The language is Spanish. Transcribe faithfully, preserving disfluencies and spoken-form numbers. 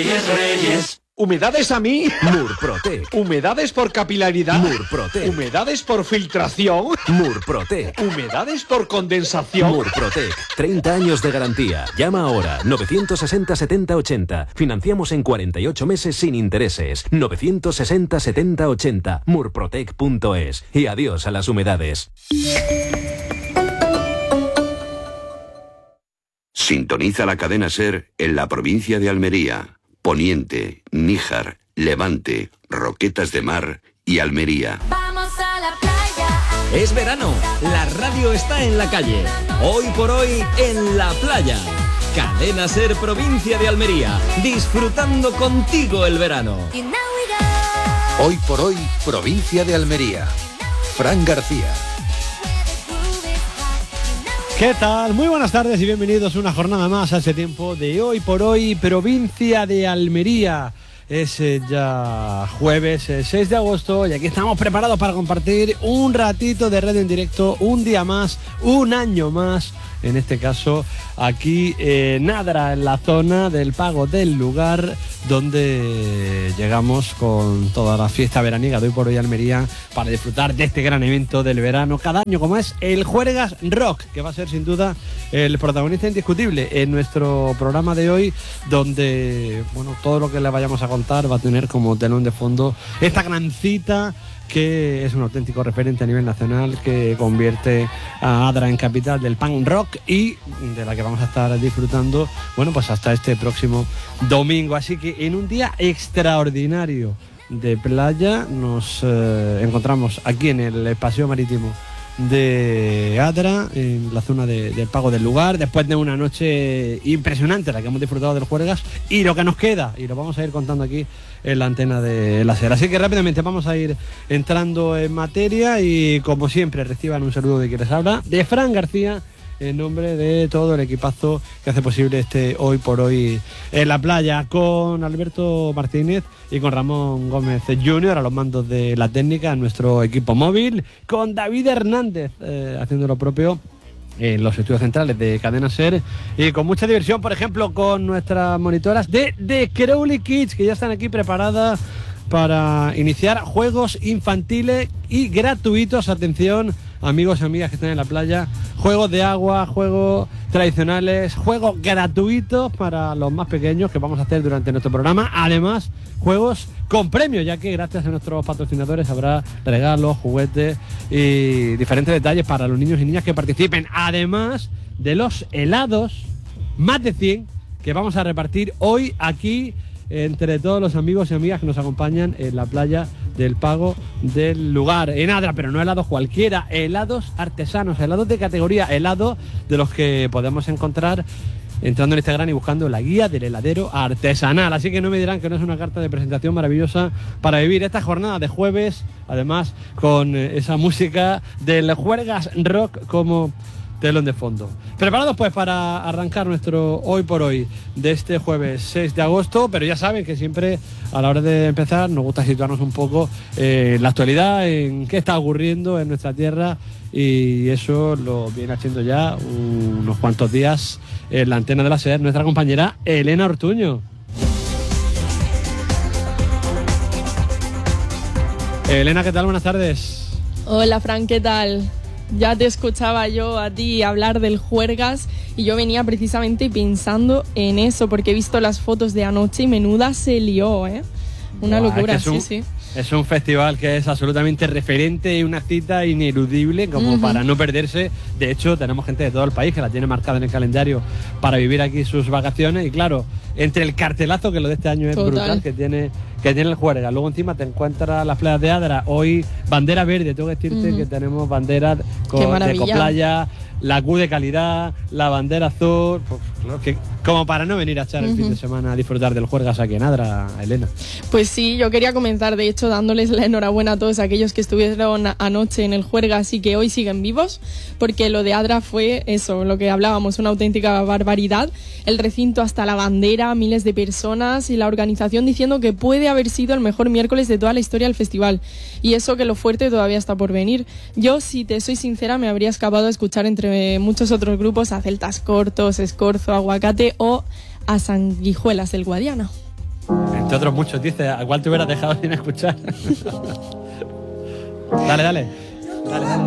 Reyes, Reyes. ¿Humedades a mí? Murprotec. ¿Humedades por capilaridad? Murprotec. ¿Humedades por filtración? Murprotec. ¿Humedades por condensación? Murprotec. treinta años de garantía. Llama ahora. novecientos sesenta setenta ochenta. Financiamos en cuarenta y ocho meses sin intereses. novecientos sesenta setenta ochenta. murprotec punto es. Y adiós a las humedades. Sintoniza la cadena SER en la provincia de Almería, Poniente, Níjar, Levante, Roquetas de Mar y Almería. Vamos a la playa. Es verano, la radio está en la calle. Hoy por hoy en la playa. Cadena SER provincia de Almería, disfrutando contigo el verano. Hoy por hoy provincia de Almería. Fran García. ¿Qué tal? Muy buenas tardes y bienvenidos una jornada más a ese tiempo de Hoy por Hoy, provincia de Almería. Es eh, ya jueves eh, seis de agosto y aquí estamos preparados para compartir un ratito de radio en directo, un día más, un año más. En este caso, aquí en Adra, en la zona del Pago del Lugar, donde llegamos con toda la fiesta veraniega de Hoy por Hoy Almería para disfrutar de este gran evento del verano cada año, como es el Juergas Rock, que va a ser sin duda el protagonista indiscutible en nuestro programa de hoy, donde bueno, todo lo que le vayamos a contar va a tener como telón de fondo esta gran cita que es un auténtico referente a nivel nacional, que convierte a Adra en capital del punk rock y de la que vamos a estar disfrutando, bueno, pues hasta este próximo domingo. Así que en un día extraordinario de playa nos eh, encontramos aquí en el paseo marítimo de Adra, en la zona de, del Pago del Lugar, después de una noche impresionante la que hemos disfrutado del Juergas y lo que nos queda, y lo vamos a ir contando aquí en la antena de la SER. Así que rápidamente vamos a ir entrando en materia y como siempre reciban un saludo de quien les habla, de Fran García, en nombre de todo el equipazo que hace posible este Hoy por Hoy en la playa, con Alberto Martínez y con Ramón Gómez junior a los mandos de la técnica, en nuestro equipo móvil, con David Hernández eh, haciendo lo propio en los estudios centrales de Cadena SER y con mucha diversión, por ejemplo, con nuestras monitoras de The Crowley Kids, que ya están aquí preparadas para iniciar juegos infantiles y gratuitos. Atención, amigos y amigas que están en la playa, juegos de agua, juegos tradicionales, juegos gratuitos para los más pequeños que vamos a hacer durante nuestro programa. Además, juegos con premios, ya que gracias a nuestros patrocinadores habrá regalos, juguetes y diferentes detalles para los niños y niñas que participen. Además de los helados, más de cien, que vamos a repartir hoy aquí entre todos los amigos y amigas que nos acompañan en la playa del Pago del Lugar, en Adra, pero no helados cualquiera, helados artesanos, helados de categoría, helados de los que podemos encontrar entrando en Instagram y buscando la guía del heladero artesanal. Así que no me dirán que no es una carta de presentación maravillosa para vivir esta jornada de jueves, además con esa música del Juergas Rock como telón de fondo. Preparados pues para arrancar nuestro Hoy por Hoy de este jueves seis de agosto, pero ya saben que siempre a la hora de empezar nos gusta situarnos un poco eh, en la actualidad, en qué está ocurriendo en nuestra tierra, y eso lo viene haciendo ya unos cuantos días en la antena de la SER nuestra compañera Elena Ortuño. Elena, ¿qué tal? Buenas tardes. Hola, Fran, ¿qué tal? Ya te escuchaba yo a ti hablar del Juergas y yo venía precisamente pensando en eso, porque he visto las fotos de anoche y menuda se lió, ¿eh? Una Buah, locura, es que es un, sí, sí. Es un festival que es absolutamente referente y una cita ineludible como uh-huh. para no perderse. De hecho, tenemos gente de todo el país que la tiene marcada en el calendario para vivir aquí sus vacaciones y claro, entre el cartelazo, que lo de este año es Total. brutal, que tiene... que tiene el Juergas, luego encima te encuentras las playas de Adra, hoy bandera verde, tengo que decirte uh-huh. que tenemos banderas con, de Coplaya, la Q de calidad, la bandera azul, pues, claro, que, como para no venir a echar uh-huh. el fin de semana a disfrutar del Juergas aquí en Adra, Elena. Pues sí, yo quería comenzar de hecho dándoles la enhorabuena a todos aquellos que estuvieron anoche en el Juergas y que hoy siguen vivos, porque lo de Adra fue eso, lo que hablábamos, una auténtica barbaridad, el recinto hasta la bandera, miles de personas y la organización diciendo que puede haber sido el mejor miércoles de toda la historia del festival, y eso que lo fuerte todavía está por venir. Yo, si te soy sincera, me habría escapado a escuchar entre muchos otros grupos a Celtas Cortos, Escorzo, Aguacate o a Sanguijuelas del Guadiana. Entre otros muchos, dice, ¿a cuál te hubieras dejado sin escuchar? Dale, dale. Dale, dale.